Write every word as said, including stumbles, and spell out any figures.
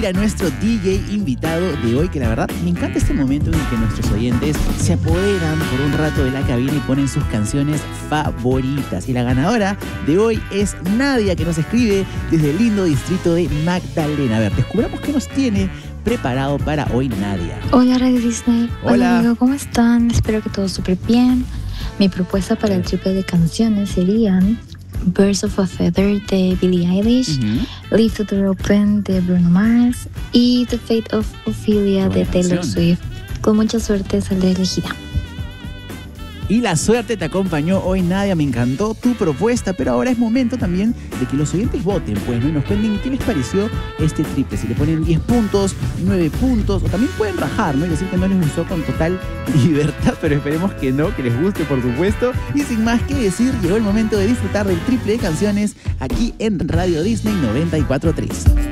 A nuestro D J invitado de hoy, que la verdad me encanta este momento en el que nuestros oyentes se apoderan por un rato de la cabina y ponen sus canciones favoritas. Y la ganadora de hoy es Nadia, que nos escribe desde el lindo distrito de Magdalena. A ver, descubramos qué nos tiene preparado para hoy Nadia. Hola Radio Disney. Hola. Hola amigo, ¿cómo están? Espero que todo súper bien. Mi propuesta para el triple de canciones serían Birds of a Feather de Billie Eilish, uh-huh. Leave the Door Open de Bruno Mars y The Fate of Ophelia de Taylor canción. Swift. Con mucha suerte saldré elegida. Y la suerte te acompañó hoy, Nadia. Me encantó tu propuesta, pero ahora es momento también de que los oyentes voten, pues, ¿no? Y nos cuenten qué les pareció este triple. Si le ponen diez puntos, nueve puntos, o también pueden rajar, ¿no? Y decir que no les gustó con total libertad, pero esperemos que no, que les guste, por supuesto. Y sin más que decir, llegó el momento de disfrutar del triple de canciones aquí en Radio Disney noventa y cuatro punto tres.